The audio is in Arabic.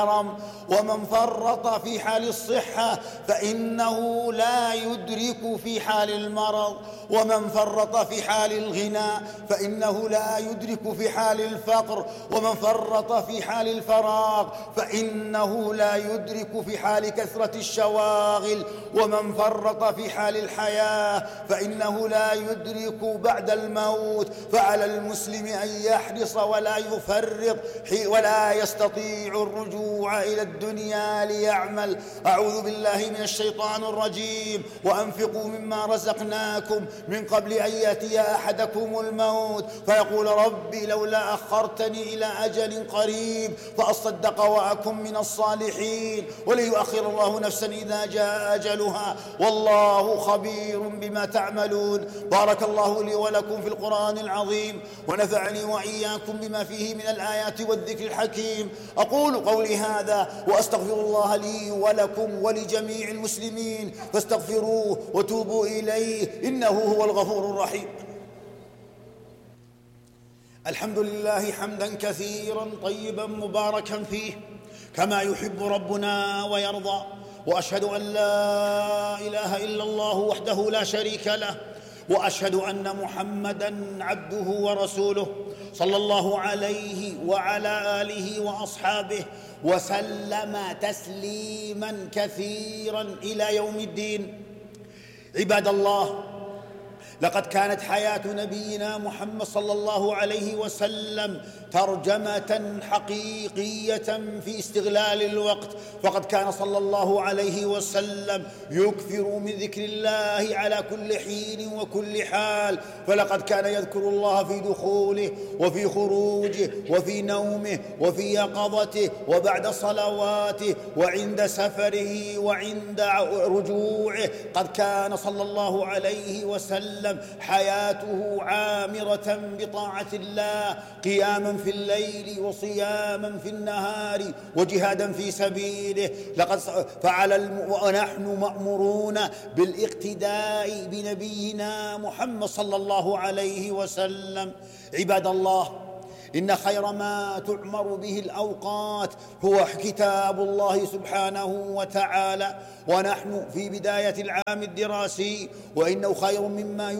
ومن فرط في حال الصحة فإنه لا يدرك في حال المرض، ومن فرط في حال الغنى فإنه لا يدرك في حال الفقر، ومن فرط في حال الفراغ فإنه لا يدرك في حال كثرة الشواغل، ومن فرط في حال الحياة فإنه لا يدرك بعد الموت. فعلى المسلم أن يحرص ولا يفرط ولا يستطيع الرجوع إلى الدنيا ليعمل. أعوذ بالله من الشيطان الرجيم. وأنفقوا مما رزقناكم من قبل أن يأتي أحدكم الموت فيقول ربي لولا أخرتني إلى أجل قريب فأصدق وأكن من الصالحين وليؤخر الله نفسا إذا جاء أجلها والله خبير بما تعملون. بارك الله لي ولكم في القرآن العظيم ونفعني وإياكم بما فيه من الآيات والذكر الحكيم. أقول قولي هذا وأستغفر الله لي ولكم ولجميع المسلمين فاستغفروه وتوبوا إليه إنه هو الغفور الرحيم. الحمد لله حمدا كثيرا طيبا مباركا فيه كما يحب ربنا ويرضى، وأشهد أن لا إله إلا الله وحده لا شريك له، وأشهد أن محمدًا عبده ورسوله صلى الله عليه وعلى آله وأصحابه وسلم تسليماً كثيراً إلى يوم الدين. عباد الله، لقد كانت حياة نبينا محمد صلى الله عليه وسلم ترجمة حقيقية في استغلال الوقت، فقد كان صلى الله عليه وسلم يكثر من ذكر الله على كل حين وكل حال، فلقد كان يذكر الله في دخوله وفي خروجه وفي نومه وفي يقظته وبعد صلواته وعند سفره وعند رجوعه. قد كان صلى الله عليه وسلم حياته عامرة بطاعة الله، قياما في الليل وصياما في النهار وجهادا في سبيله. ونحن مأمورون بالاقتداء بنبينا محمد صلى الله عليه وسلم. عباد الله، إن خير ما تعمر به الأوقات هو كتاب الله سبحانه وتعالى، ونحن في بداية العام الدراسي، وإنه خير مما